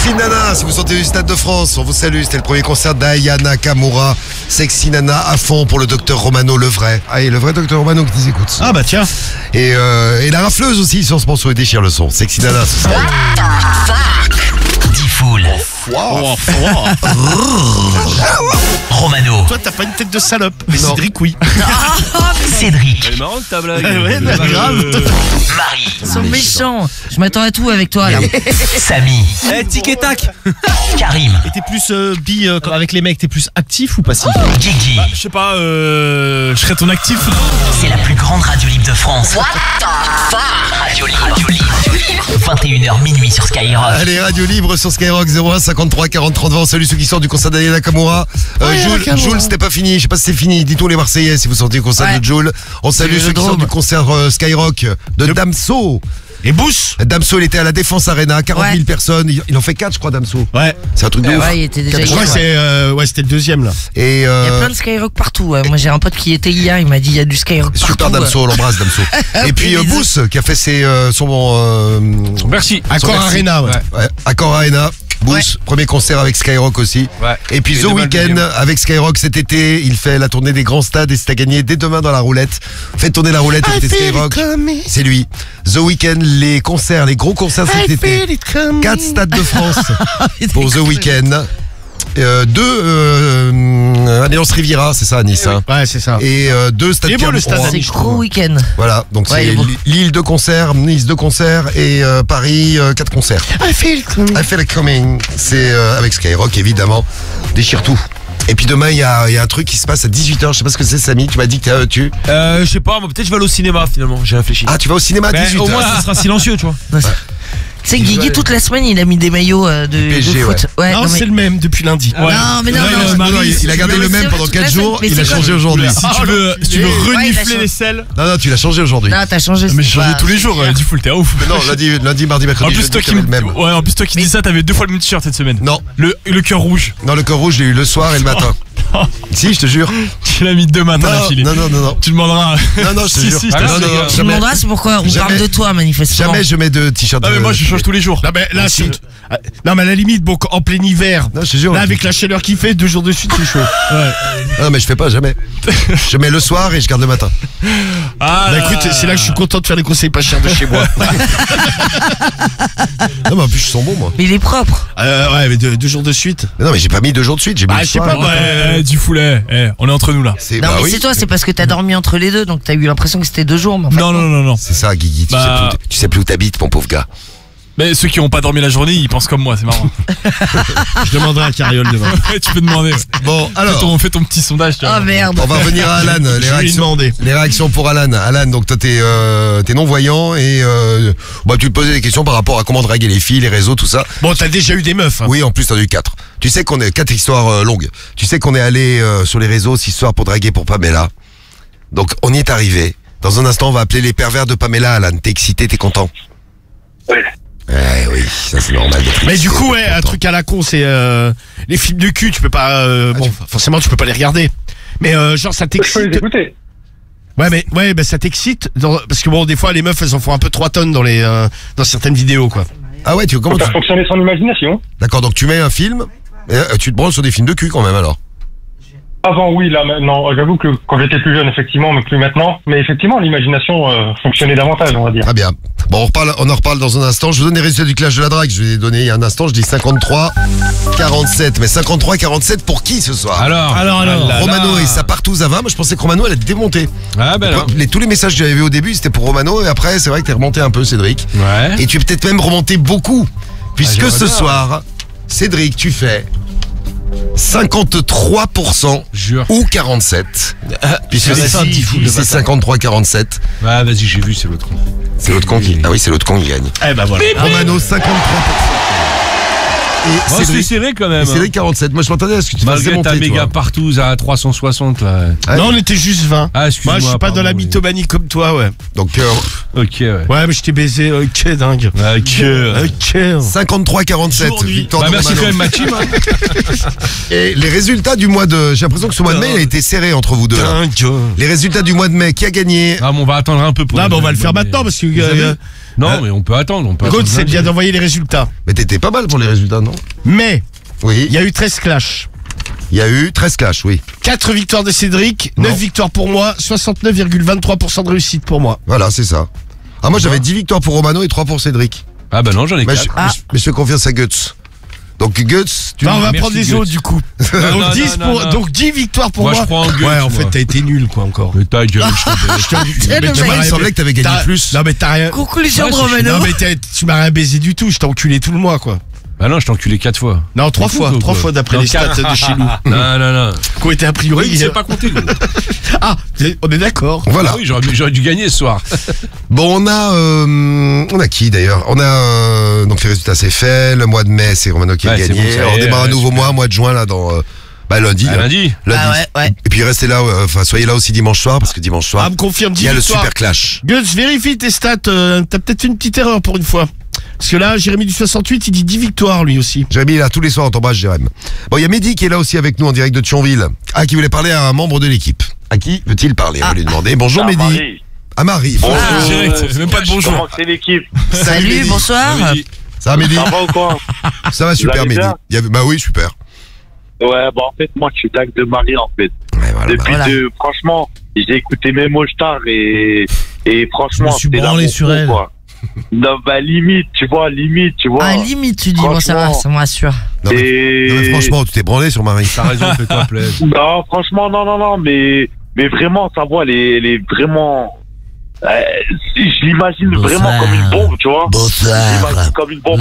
Sexy Nana, si vous sortez du Stade de France, on vous salue. C'était le premier concert d'Aya Nakamura. Sexy Nana à fond pour le docteur Romano, le vrai. Ah, et le vrai docteur Romano qui nous écoute. Ah bah tiens. Et la rafleuse aussi sur ce morceau et déchire le son. Sexy Nana, ce soir. Diffoul. Romano. Toi t'as pas une tête de salope, mais Non. Cédric oui. Cédric. C'est marrant ta blague. Ouais, bah, grave. Marie. Ils sont méchants. Je m'attends à tout avec toi là. Samy. Eh, tic et tac. Karim. Et t'es plus avec les mecs, t'es plus actif ou passif? Guigui. Je sais pas, je serais ton actif. C'est la plus grande radio libre de France. Radio libre. 21h minuit sur Skyrock. Allez, radio libre sur Skyrock 01 53 40 30 20. On salue ceux qui sortent du concert d'Aya Nakamura. Jules, c'était pas fini. Je sais pas si c'est fini. Dites-nous les Marseillais si vous sortez du concert Ouais. de Jules. On salue ceux qui sortent du concert Skyrock de Damso. Et Bousse. Damso, il était à la Défense Arena, 40 000 Ouais. personnes. Il en fait 4, je crois, Damso. Ouais. C'est un truc de ouf. Ouais, il était déjà Quatre hier. Je crois que c'était le deuxième là. Et Il y a plein de Skyrock partout. Moi j'ai un pote qui était hier, il m'a dit il y a du Skyrock partout. super Damso, on l'embrasse Damso. Et puis Oui, bisous. Booth qui a fait son Merci. Accor merci. Arena, ouais. ouais, Accor Arena. Booth, Ouais. premier concert avec Skyrock aussi. Ouais. Et puis Et The demain, le Weeknd deuxième. avec Skyrock cet été, il fait la tournée des grands stades et c'est à gagner dès demain dans la roulette. Faites tourner la roulette, écoutez Skyrock. C'est lui. The Weeknd, les concerts, les gros concerts cet été. 4 stades de France pour The Weeknd. 2 Alliance Riviera, c'est ça à Nice. Hein. Ouais, c'est ça. Et 2 stades Il est beau, le stade Pierre-Mauroy. à C'est gros week-end. Voilà, donc Ouais, il c'est est beau. Lille 2 concerts, Nice 2 concerts et Paris 4 concerts. I feel it coming. C'est avec Skyrock évidemment. Déchire tout. Et puis demain il y a un truc qui se passe à 18h, je sais pas ce que c'est Samy, tu m'as dit que tu... Je sais pas, moi, peut-être je vais aller au cinéma finalement, j'ai réfléchi. Ah tu vas au cinéma à Ben, 18h. au moins ça sera silencieux, tu vois. Tu sais, Guigui, toute la semaine, il a mis des maillots de PSG, foot. Ouais, Non, non, mais- c'est le même depuis lundi. Non, mais non, Ouais, non, Marie, Non, il a si gardé tu le veux, même c'est pendant toute 4 la jours, semaine, il mais a c'est changé quoi aujourd'hui. Si tu veux il a renifler changé. les selles. Non, tu l'as changé aujourd'hui. Non, t'as changé. Mais j'ai changé pas- tous les jours, du full, t'es ouf. Non, lundi, mardi, mercredi, En plus, jeudi, toi qui t'avais me... le même. Ouais, en plus, toi qui dis ça, t'avais 2 fois le même t-shirt cette semaine. Non, Le cœur rouge. non, le cœur rouge, je l'ai eu le soir et le matin. Si, je te jure. Tu l'as mis 2 matins Non, d'affilée. non. Tu demanderas. Non, je te Si, jure. si, Non, je te non, jure. non, Tu me jamais. demanderas, c'est pourquoi on Jamais. parle de toi, manifestement. Jamais je mets de t-shirt. Ah mais moi je change tous les jours. Non mais là c'est... Non mais à la limite, bon, en plein hiver, Non, je te jure. là avec la chaleur qu'il fait, 2 jours de suite c'est chaud. Non, mais je fais pas, jamais. Je mets le soir et je garde le matin. Ah Bah écoute, c'est là que je suis content de faire des conseils pas chers de chez moi. Non, mais en plus, je sens bon, moi. Mais il est propre. Ouais, mais 2 jours de suite. Mais non, mais j'ai pas mis 2 jours de suite, j'ai mis Ah, le je sais soir. pas, moi. Ouais, du foulet. On est entre nous là. C'est Non, bah mais oui. c'est toi, c'est parce que t'as dormi entre les deux, donc t'as eu l'impression que c'était 2 jours. Mais en fait, Non. C'est ça, Guigui. Bah. Tu sais plus où t'habites, mon pauvre gars. Mais ceux qui ont pas dormi la journée, ils pensent comme moi, c'est marrant. Je demanderai à Cariole demain. Ouais, tu peux demander. Bon, alors, Fais ton petit sondage, tu vois. Oh merde. on va revenir à Alan. Je vais lui demander. Les réactions pour Alan. Alan, donc toi, t'es non-voyant et tu te posais des questions par rapport à comment draguer les filles, les réseaux, tout ça. Bon, t'as déjà eu des meufs. Hein. Oui, en plus, t'en as eu 4. Tu sais qu'on est 4 histoires longues. Tu sais qu'on est allé sur les réseaux 6 soirs pour draguer pour Pamela. Donc, on y est arrivé. Dans un instant, on va appeler les pervers de Pamela, Alan. T'es excité, t'es content? Ouais. Oui, ça c'est normal d'être Mais excité, du coup, ouais, d'être un content. truc à la con, c'est les films de cul, tu peux pas. Bon, forcément, tu peux pas les regarder. Mais genre, ça Je peux les t'excite. écouter. Ouais, bah ça t'excite. Parce que bon, des fois, les meufs, elles en font un peu 3 tonnes dans certaines vidéos, quoi. Ah ouais, comment Faut faire fonctionner son imagination. D'accord, donc tu mets un film, et, tu te branles sur des films de cul quand même alors. Avant, oui, là, maintenant, j'avoue que quand j'étais plus jeune, effectivement, mais plus maintenant. Mais effectivement, l'imagination fonctionnait davantage, on va dire. Très bien. Bon, on en reparle dans un instant. Je vous donne les résultats du clash de la drague. Je vais les donner il y a un instant. Je dis 53-47. Mais 53-47 pour qui ce soir? Alors. Romano et sa partouze à 20. Moi, je pensais que Romano allait être démonté. Ah ben alors. Tous les messages que j'avais vus au début, c'était pour Romano. Et après, c'est vrai que t'es remonté un peu, Cédric. Ouais. Et tu es peut-être même remonté beaucoup. Puisque j'aimerais ce bien. soir, Cédric, tu fais 53% Jure. ou 47. Puisque c'est ça, si c'est 53-47. Ouais, vas-y, j'ai vu, c'est l'autre. C'est l'autre con qui... Ah oui, c'est l'autre con qui gagne. Eh bah voilà. Romano, 53%. Et Oh, c'est Cédric, serré quand même. et Cédric 47. Moi, je m'entendais à ce que tu fasses Malgré ta démonter, méga toi. partouze à 360 là. Ouais. Non, on était juste 20. Ah, excuse-moi. Moi, je suis pas dans la pardon, mythomanie comme toi, ouais. Donc, Ok, ouais. Ouais, mais je t'ai baisé, ok, dingue. Ok. 53-47. Victoire Bah, de merci Romano. quand même, ma team. Et les résultats du mois de... J'ai l'impression que ce mois de mai, il a été serré entre vous deux. Là. Dingue. Les résultats du mois de mai, qui a gagné? Ah, bon, on va attendre un peu pour. Là, bah, on va le faire maintenant parce que Non, mais on peut attendre. Good, c'est bien d'envoyer les résultats. Mais t'étais pas mal pour les résultats, non? Mais, Oui. il y a eu 13 clashs. Il y a eu 13 clashs, oui. 4 victoires de Cédric, Non. 9 victoires pour moi, 69,23% de réussite pour moi. Voilà, c'est ça. Ah, moi j'avais 10 victoires pour Romano et 3 pour Cédric. Ah bah non, j'en ai Mais 4. je fais confiance à Guts. Donc Guts, tu... Bah, on va merci, prendre les Guts. autres du coup. non, Donc, 10 non, pour, non. donc 10 victoires pour Moi, moi. je prends un Guts, Ouais, en fait, moi. t'as été nul quoi encore. Mais ta gueule, je C'est le Mais moi, mec. il semblait que t'avais gagné T'as- plus. Non mais t'as rien. Conclusion Ouais, de c'est Romano. Non mais tu m'as rien baisé du tout, je t'ai enculé tout le mois quoi. Bah non, je t'ai enculé 4 fois. Non, 3 Mais fois, quoi, 3 quoi. fois d'après Non, les stats 4. de chez nous. Non, non, non. Qui ont été a priori. Oui, il s'est pas compté. Lui. Ah, on est d'accord. Voilà. Ah oui, j'aurais dû gagner ce soir. Bon, on a qui d'ailleurs? On a donc les résultats, c'est fait. Le mois de mai, c'est Romano qui a Ouais, c'est gagné. bon, ça y est, Alors, on démarre un ouais, nouveau super. mois de juin là dans lundi. Ah, lundi. Lundi. Ah ouais. Et puis restez là, enfin soyez là aussi dimanche soir parce que dimanche soir Ah, me confirme 10 il y a le victoires. super clash. Gus, vérifie tes stats, t'as peut-être fait une petite erreur pour une fois. Parce que là, Jérémy du 68, il dit 10 victoires lui aussi. Jérémy est là tous les soirs, on t'embrasse Jérémy. Bon, il y a Mehdi qui est là aussi avec nous en direct de Thionville. Ah, qui voulait parler à un membre de l'équipe. À qui veut-il parler? On va lui demander. Bonjour Mehdi. Marie. À Marie. Bonjour. Direct, même pas de bonjour. Comment c'est l'équipe? Salut, Mehdi. bonsoir. Ça va Mehdi? Ça va ou quoi? Ça va super allez Mehdi. bien Bah oui, super. Ouais, bah en fait, moi, je suis dingue de Marie, en fait. Ouais, voilà, Depuis voilà. franchement, j'ai écouté mes Mostar et franchement, Je me suis c'était branlé l'amour sur fou, elle. quoi. Non, bah, limite, tu vois. Ah, limite, tu dis, bon, ça va, Franchement. ça me rassure. Non, mais, Et... non, mais franchement, tu t'es branlé sur Marie. T'as raison, fais-toi plaisir. Non, franchement, non, mais vraiment, sa voix, elle est vraiment... je l'imagine vraiment Bonsoir. comme une bombe, tu vois. Je Bonsoir. l'imagine comme une bombe